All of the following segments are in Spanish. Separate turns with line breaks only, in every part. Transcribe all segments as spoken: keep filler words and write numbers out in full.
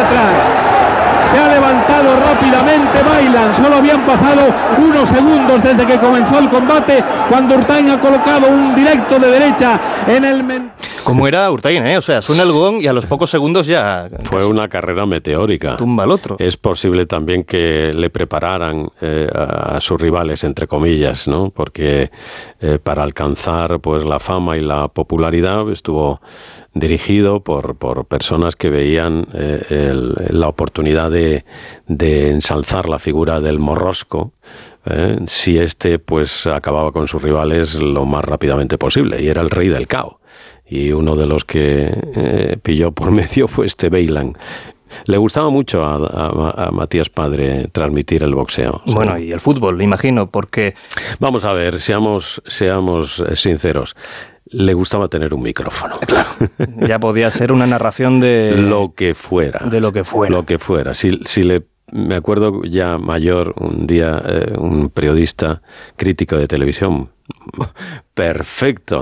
atrás. Se ha levantado rápidamente Bailan. Solo habían pasado unos segundos desde que comenzó el combate, cuando Urtain ha colocado un directo de derecha en el... Men-
Como era Urtain, ¿eh? O sea, suena el gong y a los pocos segundos ya...
Fue una carrera meteórica.
Tumba al otro.
Es posible también que le prepararan eh, a, a sus rivales, entre comillas, ¿no? Porque eh, para alcanzar pues la fama y la popularidad estuvo dirigido por, por personas que veían eh, el, la oportunidad de, de ensalzar la figura del morrosco, eh, si este pues acababa con sus rivales lo más rápidamente posible, y era el rey del cao. Y uno de los que eh, pilló por medio fue este Bailan. Le gustaba mucho a, a, a Matías Padre transmitir el boxeo. ¿Sí?
Bueno, y el fútbol, imagino, porque...
Vamos a ver, seamos, seamos sinceros. Le gustaba tener un micrófono.
Claro, ya podía ser una narración de...
Lo que fuera.
De lo que fuera.
Lo que fuera. Si, si le... Me acuerdo ya mayor, un día, eh, un periodista crítico de televisión, perfecto,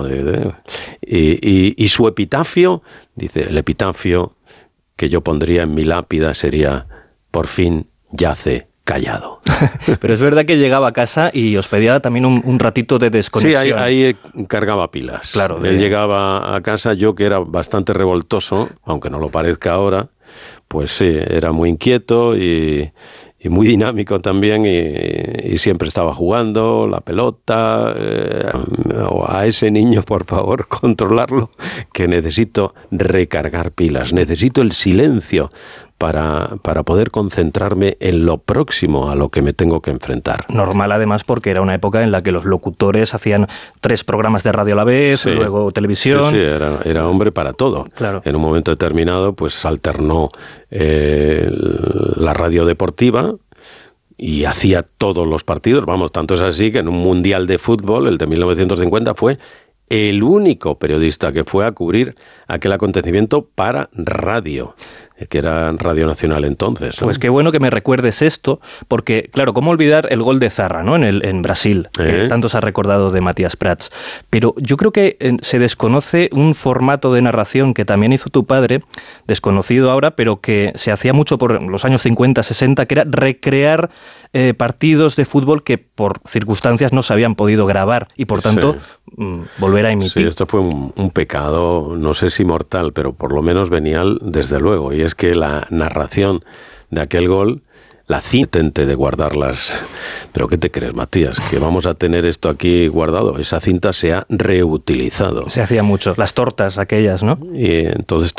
y, y, y su epitafio, dice, el epitafio que yo pondría en mi lápida sería: por fin yace callado.
Pero es verdad que llegaba a casa y os pedía también un, un ratito de desconexión.
Sí, ahí, ahí cargaba pilas.
Claro.
Él de... llegaba a casa, yo que era bastante revoltoso, aunque no lo parezca ahora, pues sí, era muy inquieto y, y muy dinámico también, y, y siempre estaba jugando la pelota. Eh, a ese niño, por favor, controlarlo, que necesito recargar pilas, necesito el silencio para, para poder concentrarme en lo próximo a lo que me tengo que enfrentar.
Normal, además, porque era una época en la que los locutores hacían tres programas de radio a la vez, sí, luego televisión.
Sí, sí, era, era hombre para todo.
Claro.
En un momento determinado, pues alternó eh, la radio deportiva y hacía todos los partidos. Vamos, tanto es así que en un mundial de fútbol, el de mil novecientos cincuenta, fue el único periodista que fue a cubrir aquel acontecimiento para radio, que era Radio Nacional entonces, ¿no?
Pues qué bueno que me recuerdes esto, porque, claro, ¿cómo olvidar el gol de Zarra, ¿no? en, el, en Brasil, ¿Eh? que tanto se ha recordado de Matías Prats? Pero yo creo que eh, se desconoce un formato de narración que también hizo tu padre, desconocido ahora, pero que se hacía mucho por los años cincuenta, sesenta, que era recrear eh, partidos de fútbol que por circunstancias no se habían podido grabar y, por tanto, sí. mmm, volver a emitir.
Sí, esto fue un, un pecado, no sé si mortal, pero por lo menos venial, desde luego, y es que la narración de aquel gol, la cinta, intente de guardarlas. ¿Pero qué te crees, Matías? ¿Que vamos a tener esto aquí guardado? Esa cinta se ha reutilizado.
Se hacía mucho, las tortas aquellas, ¿no?
Y entonces